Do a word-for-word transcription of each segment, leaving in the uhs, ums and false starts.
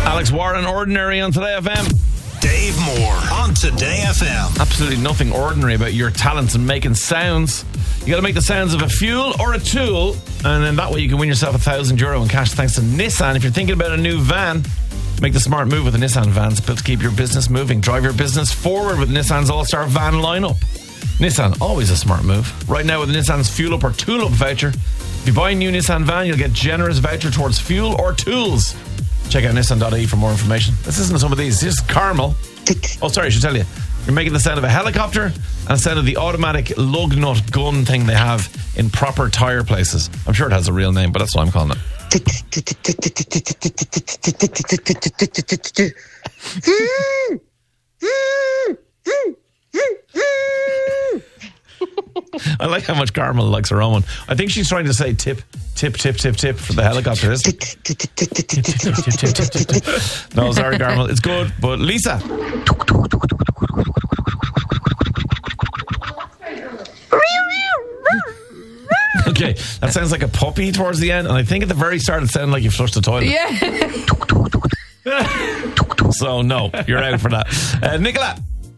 Alex Warren, Ordinary on Today F M. Dave Moore on Today F M. Absolutely nothing ordinary about your talents in making sounds. You got to make the sounds of a fuel or a tool, and then that way you can win yourself a thousand euro in cash thanks to Nissan. If you're thinking about a new van, make the smart move with a Nissan van. It's built to keep your business moving. Drive your business forward with Nissan's all-star van lineup. Nissan, always a smart move. Right now with Nissan's Fuel Up or Tool Up voucher, if you buy a new Nissan van, you'll get generous voucher towards fuel or tools. Check out nissan dot I E for more information. This isn't some of these. This is Carmel. Oh, sorry, I should tell you. You're making the sound of a helicopter and the sound of the automatic lug nut gun thing they have in proper tyre places. I'm sure it has a real name, but that's what I'm calling it. I like how much Carmel likes her own one. I think she's trying to say tip, tip, tip, tip, tip for the helicopter. No, sorry, Carmel. It's good. But Lisa. Okay, that sounds like a puppy towards the end, and I think at the very start it sounded like you flushed the toilet. Yeah. So, no, you're out for that. Uh, Nicola.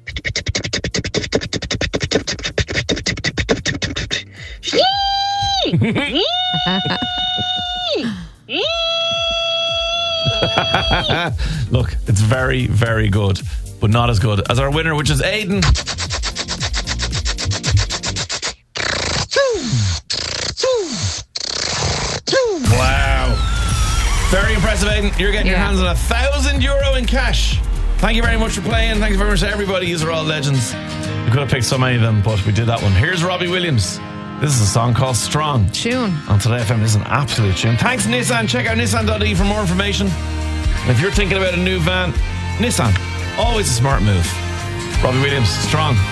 Look, it's very, very good, but not as good as our winner, which is Aidan. Wow. Very impressive, Aidan. You're getting yeah. your hands on a thousand euro in cash. Thank you very much for playing. Thank you very much to everybody. These are all legends. We could have picked so many of them, but we did that one. Here's Robbie Williams. This is a song called Strong. Tune. On Today F M. This is an absolute tune. Thanks, Nissan. Check out nissan dot I E for more information. And if you're thinking about a new van, Nissan, always a smart move. Robbie Williams, Strong.